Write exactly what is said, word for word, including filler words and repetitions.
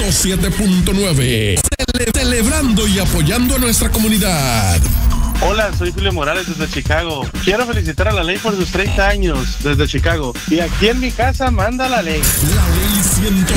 siete punto nueve. Cele- celebrando y apoyando a nuestra comunidad. Hola, soy Julio Morales desde Chicago. Quiero felicitar a la ley por sus treinta años desde Chicago. Y aquí en mi casa manda la ley. La ley ciento